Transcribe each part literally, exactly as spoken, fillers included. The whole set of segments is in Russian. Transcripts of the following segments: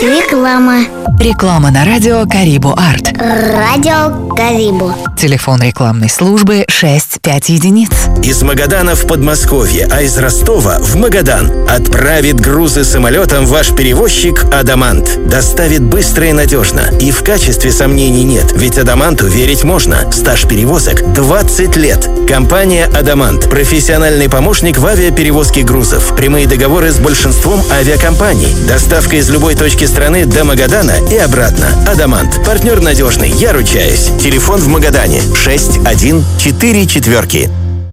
Реклама. Реклама на радио Карибу Арт. Радио Карибу. Телефон рекламной службы шесть пять единиц. Из Магадана в Подмосковье, а из Ростова в Магадан. Отправит грузы самолетом ваш перевозчик «Адамант». Доставит быстро и надежно. И в качестве сомнений нет, ведь «Адаманту» верить можно. Стаж перевозок двадцать лет. Компания «Адамант». Профессиональный помощник в авиаперевозке грузов. Прямые договоры с большинством авиакомпаний. Доставка из любой точки страны до Магадана и обратно. «Адамант». Партнер надежный, я ручаюсь. Телефон в Магадане шесть один четыре четверки.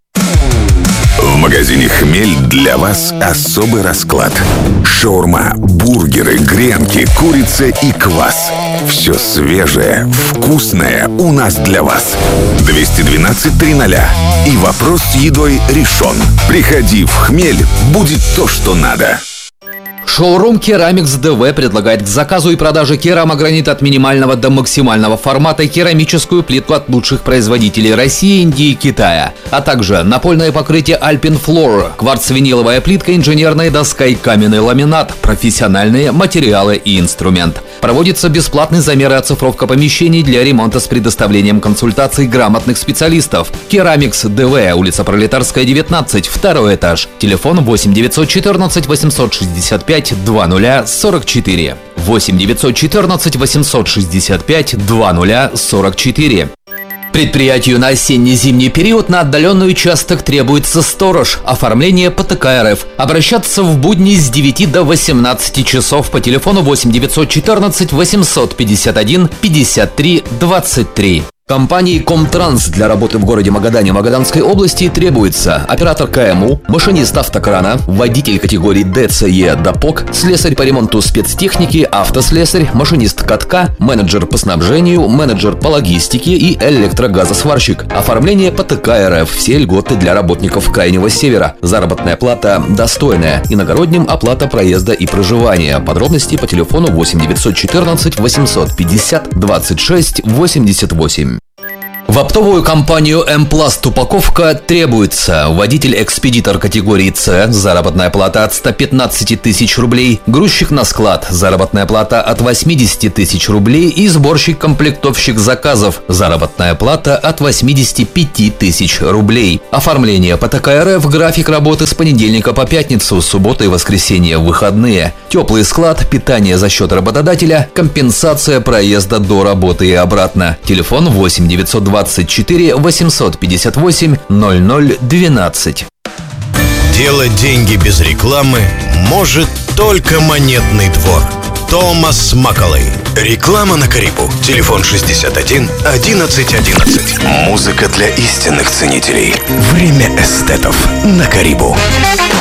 В магазине «Хмель» для вас особый расклад. Шаурма, бургеры, гренки, курица и квас. Все свежее, вкусное у нас для вас. двести двенадцать триста. И вопрос с едой решен. Приходи в «Хмель», будет то, что надо. Шоурум Керамикс ДВ предлагает к заказу и продаже керамогранит от минимального до максимального формата, керамическую плитку от лучших производителей России, Индии и Китая, а также напольное покрытие Alpine Floor, кварц-виниловая плитка, инженерная доска и каменный ламинат, профессиональные материалы и инструмент. Проводится бесплатный замер и оцифровка помещений для ремонта с предоставлением консультаций грамотных специалистов. Керамикс ДВ, улица Пролетарская, девятнадцать, второй этаж. Телефон восемь девятьсот четырнадцать восемьсот шестьдесят пять двадцать сорок четыре. восемь девятьсот четырнадцать восемьсот шестьдесят пять двадцать сорок четыре. Предприятию на осенне-зимний период на отдаленный участок требуется сторож. Оформление ПТК РФ. Обращаться в будни с девяти до восемнадцати часов по телефону восемь девятьсот четырнадцать восемьсот пятьдесят один пятьдесят три двадцать три. Компании «Комтранс» для работы в городе Магадане Магаданской области требуется оператор КМУ, машинист автокрана, водитель категории ДЦЕ ДАПОК, слесарь по ремонту спецтехники, автослесарь, машинист катка, менеджер по снабжению, менеджер по логистике и электрогазосварщик. Оформление ПТК РФ. Все льготы для работников Крайнего Севера. Заработная плата достойная. Иногородним оплата проезда и проживания. Подробности по телефону восемь девятьсот четырнадцать восемьсот пятьдесят двадцать шесть восемьдесят восемь. В оптовую компанию «М-Пласт» упаковка требуется водитель-экспедитор категории С, заработная плата от ста пятнадцати тысяч рублей, грузчик на склад, заработная плата от восьмидесяти тысяч рублей и сборщик-комплектовщик заказов, заработная плата от восьмидесяти пяти тысяч рублей. Оформление ПТК РФ, график работы с понедельника по пятницу, суббота и воскресенье, выходные. Теплый склад, питание за счет работодателя, компенсация проезда до работы и обратно. Телефон восемь девятьсот двадцать четыре восемьсот пятьдесят восемь ноль ноль двенадцать. Делать деньги без рекламы может только Монетный двор. Томас Макколей. Реклама на Карибу. Телефон шестьдесят один одиннадцать одиннадцать. Музыка для истинных ценителей. Время эстетов на Карибу.